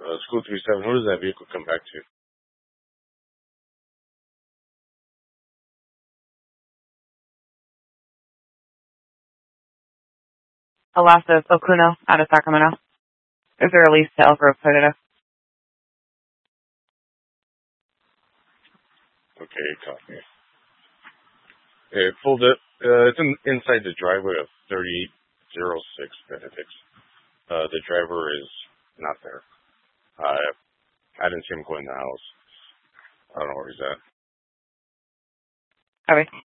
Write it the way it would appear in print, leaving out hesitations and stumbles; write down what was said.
School 37, who does that vehicle come back to? Alasa Okuno out of Sacramento. Is there a lease to Elk Grove Toyota? Okay, copy. It pulled it. It's inside the driveway of 3806 Benedicts. The driver is not there. I didn't see him go in the house. I don't know where he's at. Okay.